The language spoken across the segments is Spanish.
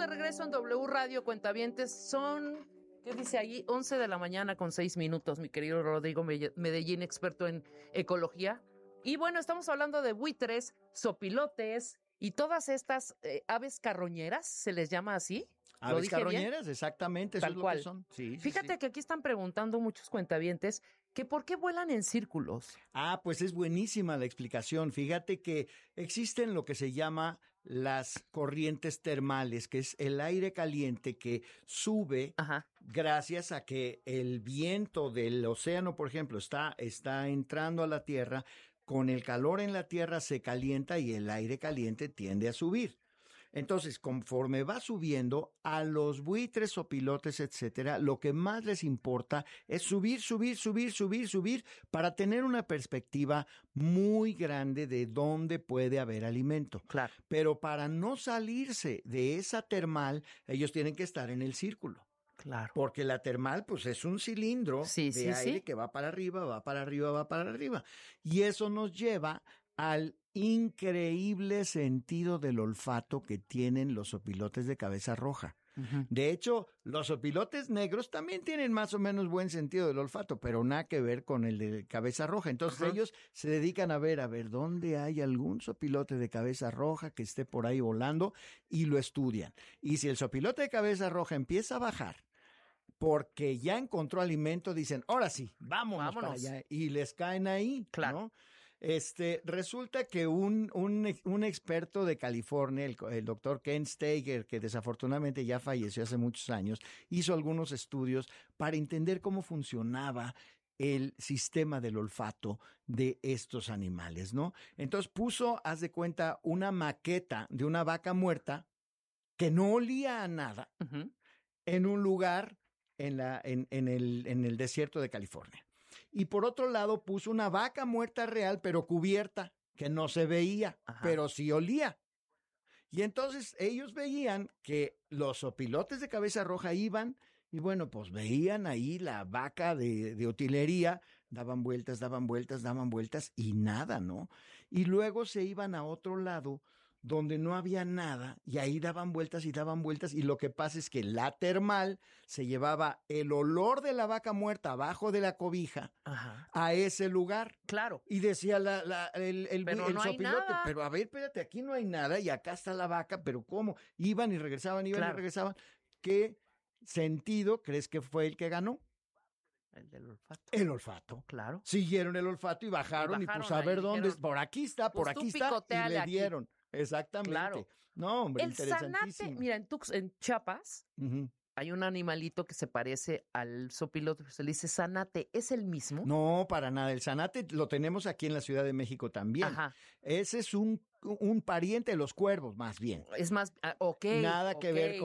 de regreso en W Radio, cuentavientes. Son, ¿qué dice allí? 11 de la mañana con 6 minutos, mi querido Rodrigo Medellín, experto en ecología. Y bueno, estamos hablando de buitres, sopilotes y todas estas aves carroñeras, ¿se les llama así? Aves carroñeras, bien? Exactamente, eso Tal es lo cual. que son. Sí, Fíjate sí. que aquí están preguntando muchos cuentavientes que ¿por qué vuelan en círculos? Pues es buenísima la explicación. Fíjate que existen lo que se llama las corrientes termales, que es el aire caliente que sube gracias a que el viento del océano, por ejemplo, está entrando a la Tierra. Con el calor en la Tierra se calienta y el aire caliente tiende a subir. Entonces, conforme va subiendo, a los buitres, sopilotes, etcétera, lo que más les importa es subir para tener una perspectiva muy grande de dónde puede haber alimento. Claro. Pero para no salirse de esa termal, ellos tienen que estar en el círculo. Claro. Porque la termal, pues, es un cilindro de aire que va para arriba, va para arriba, va para arriba. Y eso nos lleva al increíble sentido del olfato que tienen los opilotes de cabeza roja. Uh-huh. De hecho, los opilotes negros también tienen más o menos buen sentido del olfato, pero nada que ver con el de cabeza roja. Entonces ellos se dedican a ver dónde hay algún sopilote de cabeza roja que esté por ahí volando y lo estudian. Y si el sopilote de cabeza roja empieza a bajar, porque ya encontró alimento, dicen, ahora sí, vámonos para allá. Y les caen ahí, claro, ¿no? Resulta que un experto de California, el doctor Ken Steger, que desafortunadamente ya falleció hace muchos años, hizo algunos estudios para entender cómo funcionaba el sistema del olfato de estos animales, ¿no? Entonces haz de cuenta, una maqueta de una vaca muerta que no olía a nada en un lugar en el desierto de California. Y por otro lado puso una vaca muerta real, pero cubierta, que no se veía, pero sí olía. Y entonces ellos veían que los opilotes de cabeza roja iban y bueno, pues veían ahí la vaca de utilería, daban vueltas y nada, ¿no? Y luego se iban a otro lado donde no había nada y ahí daban vueltas y lo que pasa es que la termal se llevaba el olor de la vaca muerta abajo de la cobija a ese lugar. Claro. Y decía el no sopilote, pero a ver, espérate, aquí no hay nada y acá está la vaca, pero ¿cómo? Iban y regresaban. ¿Qué sentido crees que fue el que ganó? El del olfato. El olfato. Claro. Siguieron el olfato y bajaron y pues a ver dónde. Dijeron, por aquí está, y le dieron. Aquí. Exactamente. Claro. No, hombre, el interesantísimo. Zanate, mira, en Chiapas hay un animalito que se parece al sopilote, se le dice zanate, ¿es el mismo? No, para nada. El zanate lo tenemos aquí en la Ciudad de México también. Ese es un pariente de los cuervos, más bien. Es más, Nada que ver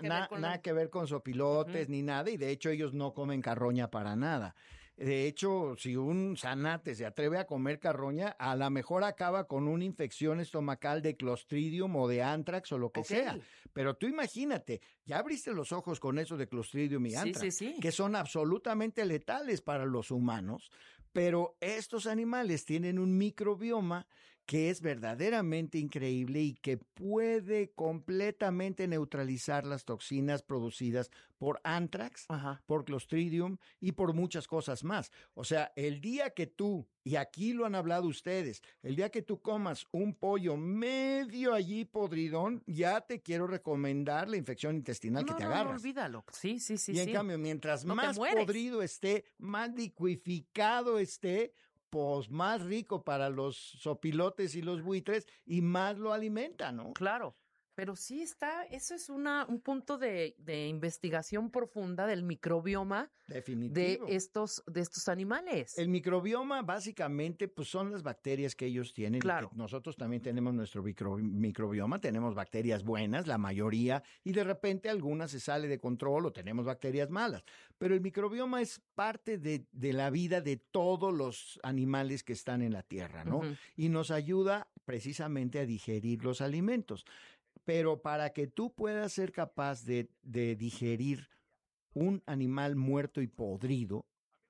con sopilotes ni nada, y de hecho ellos no comen carroña para nada. De hecho, si un zanate se atreve a comer carroña, a lo mejor acaba con una infección estomacal de Clostridium o de Anthrax o lo que sea. Pero tú imagínate, ya abriste los ojos con eso de Clostridium y Anthrax, que son absolutamente letales para los humanos, pero estos animales tienen un microbioma que es verdaderamente increíble y que puede completamente neutralizar las toxinas producidas por Anthrax, por Clostridium y por muchas cosas más. O sea, el día que tú, y aquí lo han hablado ustedes, el día que tú comas un pollo medio allí podridón, ya te quiero recomendar la infección intestinal que te agarras. No, olvídalo. Sí. Y en cambio, mientras más podrido esté, más liquificado esté, pues más rico para los sopilotes y los buitres y más lo alimenta, ¿no? Claro, pero sí eso es un punto de investigación profunda del microbioma de estos animales. El microbioma básicamente pues son las bacterias que ellos tienen. Claro. Y que nosotros también tenemos nuestro microbioma, tenemos bacterias buenas, la mayoría, y de repente algunas se sale de control o tenemos bacterias malas. Pero el microbioma es parte de la vida de todos los animales que están en la Tierra, ¿no? Y nos ayuda precisamente a digerir los alimentos. Pero para que tú puedas ser capaz de digerir un animal muerto y podrido,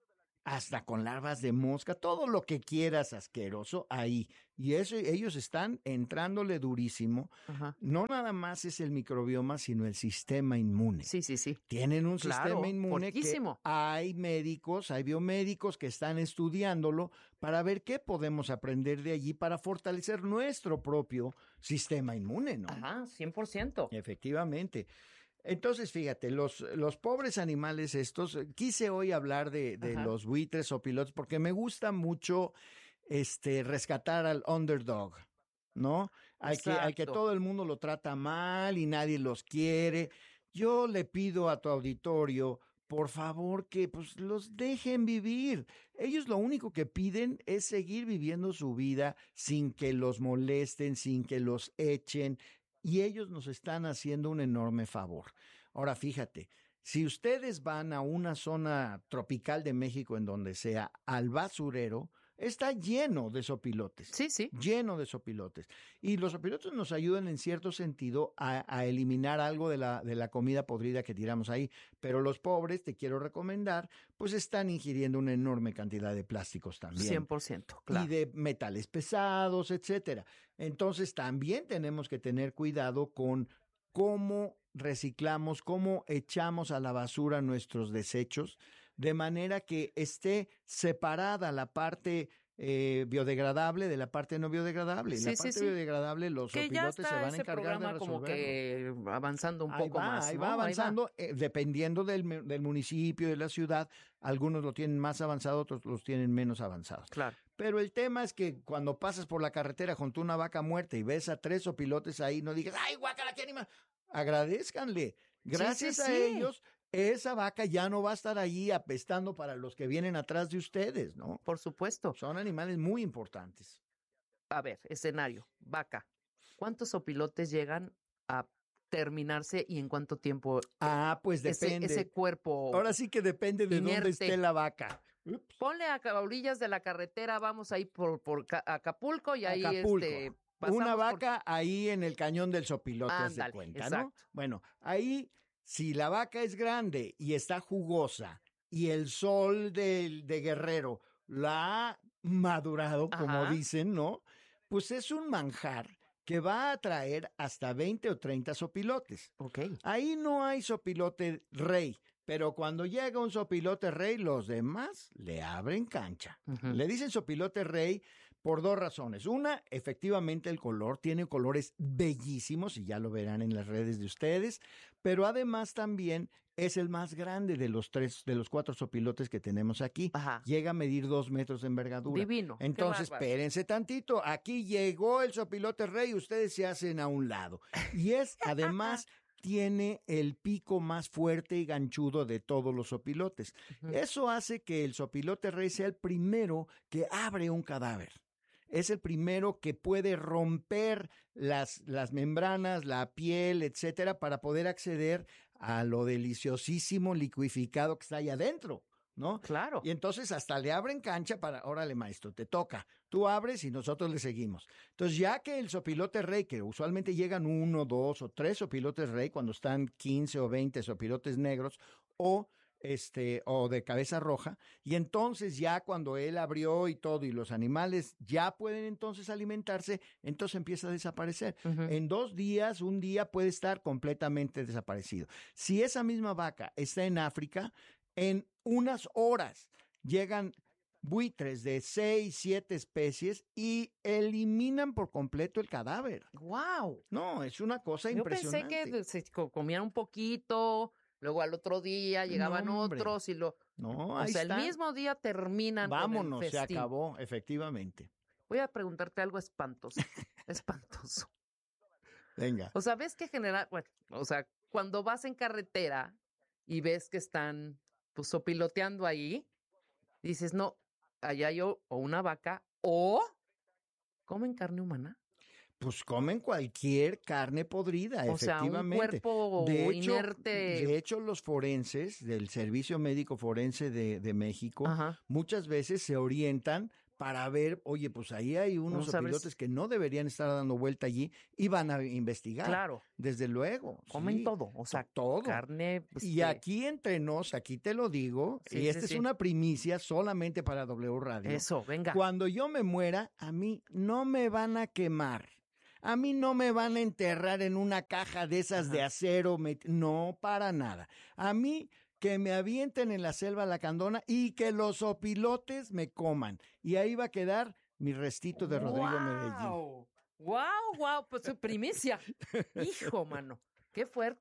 hasta con larvas de mosca, todo lo que quieras asqueroso ahí. Y eso ellos están entrándole durísimo. Ajá. No nada más es el microbioma, sino el sistema inmune. Sí. Tienen un Claro, sistema inmune que fortísimo. hay médicos, hay biomédicos que están estudiándolo para ver qué podemos aprender de allí para fortalecer nuestro propio sistema inmune, ¿no? Ajá, 100%. Efectivamente. Entonces, fíjate, los pobres animales estos, quise hoy hablar de Ajá. los buitres o pilotos porque me gusta mucho rescatar al underdog, ¿no? Al que Exacto. todo el mundo lo trata mal y nadie los quiere. Yo le pido a tu auditorio, por favor, que pues los dejen vivir. Ellos lo único que piden es seguir viviendo su vida sin que los molesten, sin que los echen, y ellos nos están haciendo un enorme favor. Ahora, fíjate, si ustedes van a una zona tropical de México, en donde sea, al basurero, está lleno de sopilotes. Sí. Lleno de sopilotes. Y los sopilotes nos ayudan en cierto sentido a eliminar algo de la comida podrida que tiramos ahí. Pero los pobres, te quiero recomendar, pues están ingiriendo una enorme cantidad de plásticos también. 100%, claro. Y de metales pesados, etcétera. Entonces también tenemos que tener cuidado con cómo reciclamos, cómo echamos a la basura nuestros desechos, de manera que esté separada la parte biodegradable de la parte no biodegradable. Sí, la parte sí. biodegradable, los Que ya sopilotes se está van a ese encargar de programa como resolverlo. que avanzando un Ahí poco va, más, ahí ¿no? va avanzando, dependiendo del municipio, de la ciudad. Algunos lo tienen más avanzado, otros los tienen menos avanzados. Claro. Pero el tema es que cuando pasas por la carretera junto a una vaca muerta y ves a 3 sopilotes ahí, no digas, ¡ay, guácala, qué animal! Agradézcanle. Gracias Sí. a ellos, esa vaca ya no va a estar ahí apestando para los que vienen atrás de ustedes, ¿no? Por supuesto. Son animales muy importantes. A ver, escenario, vaca. ¿Cuántos sopilotes llegan a terminarse y en cuánto tiempo Pues depende. ese cuerpo? Ahora sí que depende de inerte. dónde esté la vaca. Ups. Ponle a orillas de la carretera, vamos ahí por Acapulco y ahí Acapulco. pasamos Una por- vaca ahí en el cañón del sopilote, haz de Ándale, cuenta, ¿no? exacto. Bueno, ahí, si la vaca es grande y está jugosa y el sol de Guerrero la ha madurado, como Ajá. dicen, ¿no? Pues es un manjar que va a atraer hasta 20 o 30 sopilotes. Ok. Ahí no hay sopilote rey, pero cuando llega un sopilote rey, los demás le abren cancha. Ujú. Le dicen sopilote rey por 2 razones. Una, efectivamente el color, tiene colores bellísimos y ya lo verán en las redes de ustedes, pero además también es el más grande de los 4 sopilotes que tenemos aquí. Ajá. Llega a medir 2 metros de envergadura. Divino. Qué Entonces, bárbaro. espérense tantito. Aquí llegó el sopilote rey, ustedes se hacen a un lado. Y además, tiene el pico más fuerte y ganchudo de todos los sopilotes. Ujú. Eso hace que el sopilote rey sea el primero que abre un cadáver. Es el primero que puede romper las membranas, la piel, etcétera, para poder acceder a lo deliciosísimo liquificado que está ahí adentro, ¿no? Claro. Y entonces hasta le abren cancha para, órale maestro, te toca. Tú abres y nosotros le seguimos. Entonces ya que el sopilote rey, que usualmente llegan 1, 2 o 3 sopilotes rey cuando están 15 o 20 sopilotes negros o de cabeza roja, y entonces ya cuando él abrió y todo y los animales ya pueden entonces alimentarse, entonces empieza a desaparecer. Ujú. En 2 días, un día puede estar completamente desaparecido. Si esa misma vaca está en África, en unas horas llegan buitres de 6, 7 especies y eliminan por completo el cadáver. ¡Wow! No, es una cosa Yo pensé impresionante. que se comían un poquito, luego al otro día llegaban No, hombre. otros y No, o ahí sea, está. el mismo día terminan Vámonos, con el se festín. acabó, efectivamente. Voy a preguntarte algo espantoso. Espantoso. Venga. O sea, ves que cuando vas en carretera y ves que están pues sopiloteando ahí, dices, no, allá hay o una vaca o comen carne humana. Pues comen cualquier carne podrida, O sea, un efectivamente. cuerpo inerte. De hecho, los forenses del Servicio Médico Forense de México Ajá. muchas veces se orientan para ver, oye, pues ahí hay unos No sabes. opilotes que no deberían estar dando vuelta allí y van a investigar. Claro. Desde luego. Comen sí, todo, o sea, todo. carne. Y aquí entre nos, aquí te lo digo, Sí, y esta sí. es una primicia solamente para W Radio. Eso, venga. Cuando yo me muera, a mí no me van a quemar. A mí no me van a enterrar en una caja de esas de acero. No, para nada. A mí que me avienten en la selva lacandona y que los opilotes me coman. Y ahí va a quedar mi restito de Rodrigo Medellín. ¡Wow! Pues primicia. Hijo, mano. Qué fuerte.